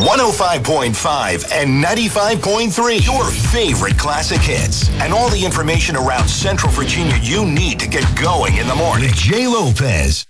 105.5 and 95.3. Your favorite classic hits. And all the information around Central Virginia you need to get going in the morning. With Jay Lopez.